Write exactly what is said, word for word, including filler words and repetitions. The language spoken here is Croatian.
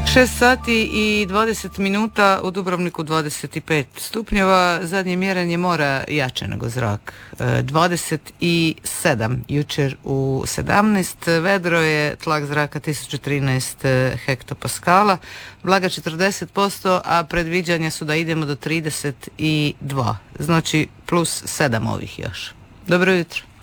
šest sati i dvadeset minuta, u Dubrovniku dvadeset pet stupnjeva, zadnje mjerenje mora jače nego zrak, dvadeset sedam, jučer u sedamnaest, vedro je, tlak zraka tisuću trinaest hektopaskala, vlaga četrdeset posto, a predviđanja su da idemo do trideset dva, znači plus sedam ovih još. Dobro jutro.